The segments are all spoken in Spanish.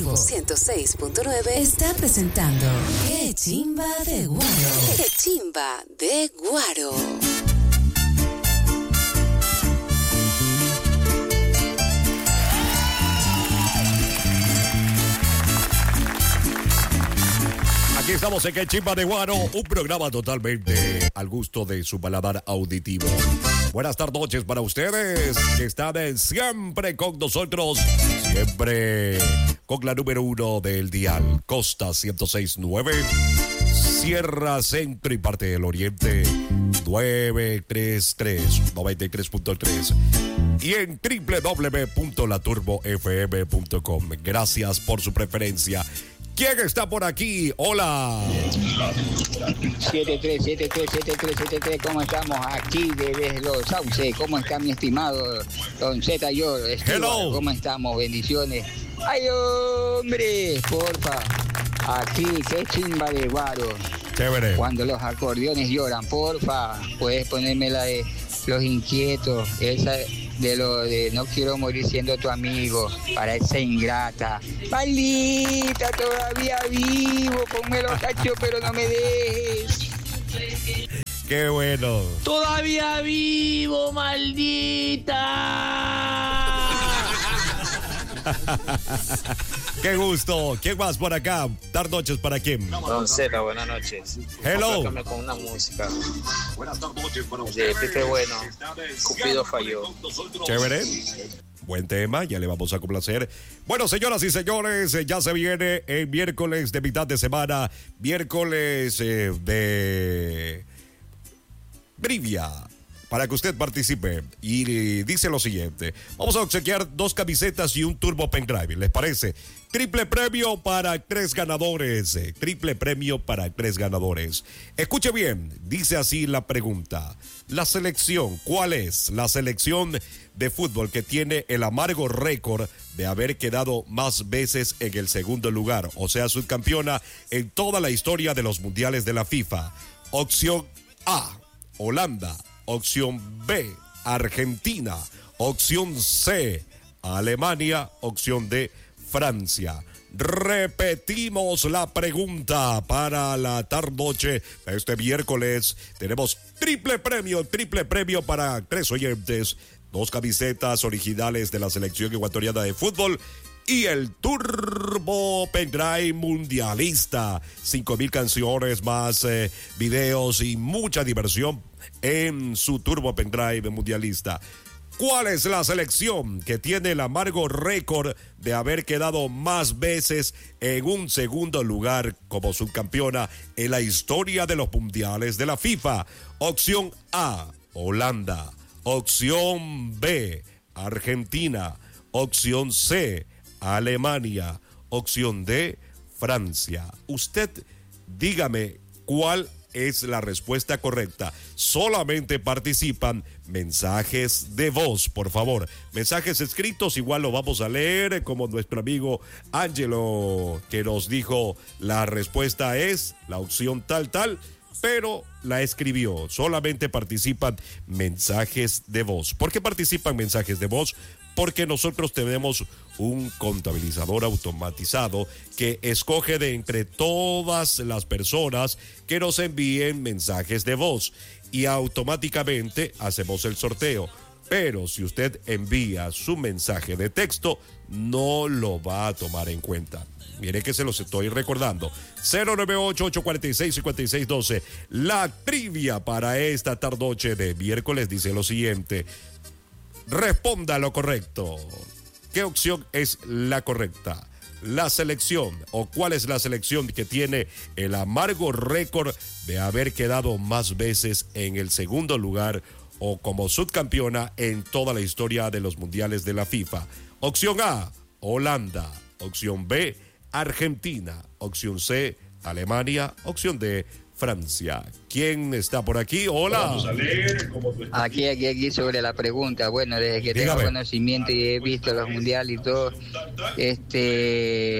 Tiempo 106.9 está presentando Qué Chimba de Guaro. Qué Chimba de Guaro. Aquí estamos en Qué Chimba de Guaro, un programa totalmente al gusto de su paladar auditivo. Buenas tardes para ustedes que están siempre con nosotros, siempre con la número 1 del dial, Costa 106.9, Sierra Centro y parte del Oriente 933, 93.3 y en www.laturbofm.com. Gracias por su preferencia. ¿Quién está por aquí? Hola. 73, ¿cómo estamos? Aquí desde Los Sauces. ¿Cómo está mi estimado Don Zeta? Hello. ¿Cómo estamos? Bendiciones. ¡Ay, hombre! Porfa. Aquí, Qué Chimba de Guaro. Chévere. Cuando los acordeones lloran, porfa. Puedes ponerme la de Los Inquietos. Esa de No quiero morir siendo tu amigo, para esa ingrata. Maldita, todavía vivo, ponme los cachos, pero no me dejes. Qué bueno. Todavía vivo, maldita. Qué gusto. ¿Quién más por acá? Dar noches para quién. Don Zeta, buenas noches. Hello. Acércame con una música de Pepe Bueno, Cupido falló. Chévere. Buen tema, ya le vamos a complacer. Bueno, señoras y señores, ya se viene el miércoles de mitad de semana, miércoles de trivia, para que usted participe. Y dice lo siguiente: vamos a obsequiar 2 camisetas y un turbo pendrive, ¿les parece? Triple premio para 3 ganadores. Triple premio para 3 ganadores. Escuche bien, dice así la pregunta. La selección, ¿cuál es la selección de fútbol que tiene el amargo récord de haber quedado más veces en el segundo lugar, o sea, subcampeona en toda la historia de los mundiales de la FIFA? Opción A, Holanda. Opción B, Argentina. Opción C, Alemania. Opción D, Francia. Repetimos la pregunta para la tarde-noche de este miércoles. Tenemos triple premio para 3 oyentes, 2 camisetas originales de la selección ecuatoriana de fútbol y el Turbo Pendrive Mundialista. 5,000 canciones más, videos y mucha diversión en su Turbo Pendrive Mundialista. ¿Cuál es la selección que tiene el amargo récord de haber quedado más veces en un segundo lugar como subcampeona en la historia de los mundiales de la FIFA? Opción A, Holanda. Opción B, Argentina. Opción C, Alemania. Opción D, Francia. Usted dígame cuál es la respuesta correcta. Solamente participan mensajes de voz, por favor. Mensajes escritos igual lo vamos a leer, como nuestro amigo Ángelo, que nos dijo la respuesta es la opción tal, pero la escribió. Solamente participan mensajes de voz. ¿Por qué participan mensajes de voz? Porque nosotros tenemos un contabilizador automatizado que escoge de entre todas las personas que nos envíen mensajes de voz y automáticamente hacemos el sorteo. Pero si usted envía su mensaje de texto, no lo va a tomar en cuenta. Mire que se los estoy recordando. 098-846-5612. La trivia para esta tarde-noche de miércoles dice lo siguiente. Responda lo correcto. ¿Qué opción es la correcta? La selección, o cuál es la selección que tiene el amargo récord de haber quedado más veces en el segundo lugar o como subcampeona en toda la historia de los mundiales de la FIFA. Opción A, Holanda. Opción B, Argentina. Opción C, Alemania. Opción D, Francia. ¿Quién está por aquí? Hola. Vamos a leer aquí sobre la pregunta. Bueno, desde que tengo conocimiento y he visto los mundiales y todo,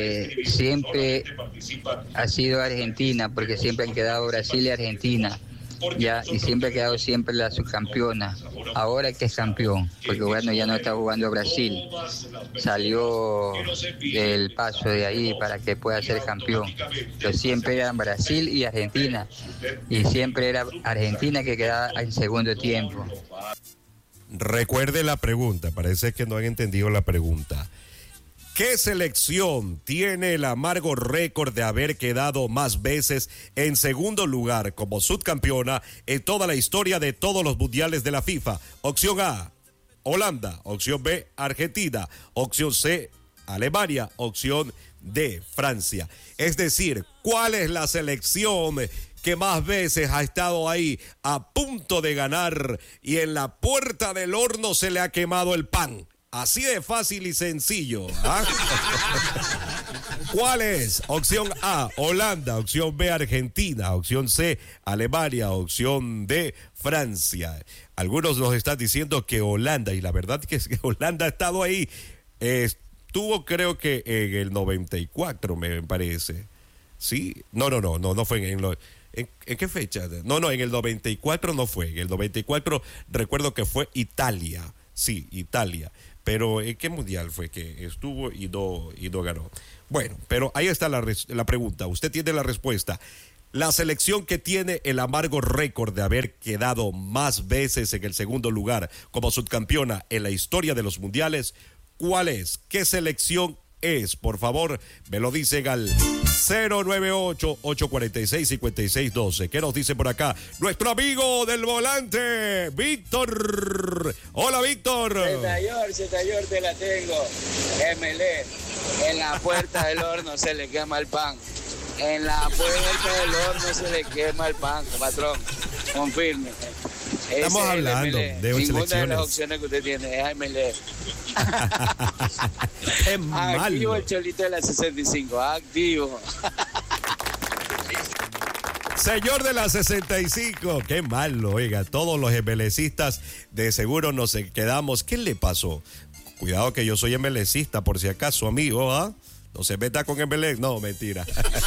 siempre ha sido Argentina, porque siempre han quedado Brasil y Argentina. ya, y siempre ha quedado siempre la subcampeona. Ahora que es campeón, porque bueno, ya no está jugando Brasil. Salió del paso de ahí para que pueda ser campeón. Pero siempre eran Brasil y Argentina. Y siempre era Argentina que quedaba en segundo tiempo. Recuerde la pregunta, parece que no han entendido la pregunta. ¿Qué selección tiene el amargo récord de haber quedado más veces en segundo lugar como subcampeona en toda la historia de todos los mundiales de la FIFA? Opción A, Holanda. Opción B, Argentina. Opción C, Alemania. Opción D, Francia. Es decir, ¿cuál es la selección que más veces ha estado ahí a punto de ganar y en la puerta del horno se le ha quemado el pan? Así de fácil y sencillo. ¿Ah? ¿Cuál es? Opción A, Holanda. Opción B, Argentina. Opción C, Alemania. Opción D, Francia. Algunos nos están diciendo que Holanda, y la verdad que es que Holanda ha estado ahí. Estuvo creo que en el 94, me parece. ¿Sí? No fue ¿En qué fecha? No, en el 94 no fue. En el 94 recuerdo que fue Italia. Sí, Italia. Pero ¿en qué mundial fue que estuvo y no ganó? Bueno, pero ahí está la pregunta. Usted tiene la respuesta. La selección que tiene el amargo récord de haber quedado más veces en el segundo lugar como subcampeona en la historia de los mundiales, ¿cuál es? ¿Qué selección es? Por favor, me lo dicen al 098-846-5612. ¿Qué nos dice por acá? Nuestro amigo del volante, Víctor. Hola, Víctor. Zetayor, te la tengo. MLE. En la puerta del horno se le quema el pan. En la puerta del horno se le quema el pan, patrón. Confirme. Estamos hablando de ninguna selecciones. de las opciones que usted tiene es MLE. ¡Qué malo! Activo el cholito de la 65, activo. Señor de la 65, qué malo, oiga, todos los embelecistas de seguro nos quedamos. ¿Qué le pasó? Cuidado que yo soy embelecista, por si acaso, amigo, ¿ah? No se meta con embelec, no, mentira.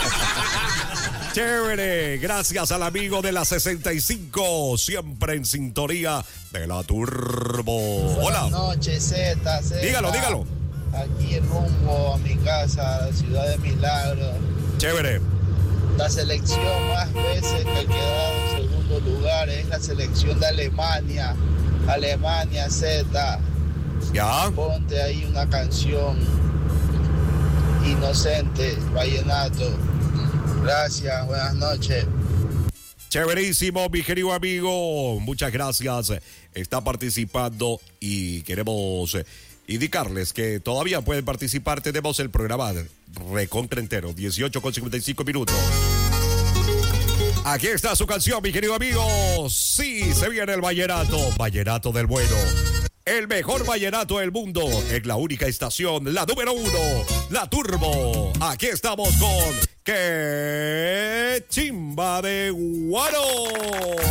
Chévere, gracias al amigo de la 65, siempre en sintonía de la Turbo. Hola. Buenas noches, Z. Dígalo. Aquí rumbo a mi casa, Ciudad de Milagros. Chévere. La selección más veces que ha quedado en segundo lugar es la selección de Alemania. Alemania, Z. Ya. Ponte ahí una canción inocente, vallenato. Gracias, buenas noches. Chéverísimo, mi querido amigo. Muchas gracias. Está participando y queremos indicarles que todavía pueden participar. Tenemos el programa recontra entero, 18:55 minutos. Aquí está su canción, mi querido amigo. Sí, se viene el vallenato del bueno. El mejor vallenato del mundo en la única estación, la número 1, la Turbo. Aquí estamos con ¡Qué chimba de guaro!